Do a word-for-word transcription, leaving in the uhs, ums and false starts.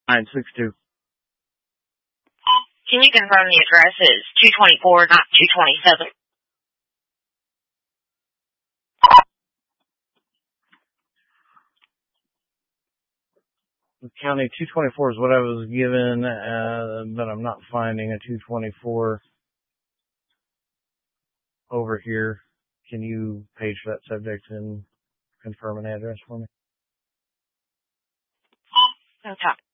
nine six two. Can you confirm the address is two twenty-four, not two twenty-seven? County two twenty-four is what I was given, uh, but I'm not finding a two twenty-four over here. Can you page that subject and confirm an address for me? No, talk.